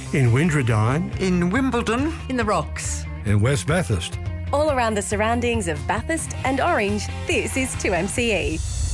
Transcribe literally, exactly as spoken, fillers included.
in Windradine, in Wimbledon, in the Rocks, in West Bathurst. All around the surroundings of Bathurst and Orange, this is two M C E.